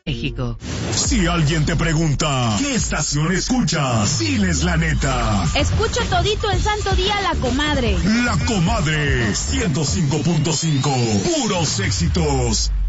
México. Si alguien te pregunta, ¿qué estación escuchas? Diles la neta. Escucho todito el santo día La Comadre. La Comadre 105.5. Puros éxitos.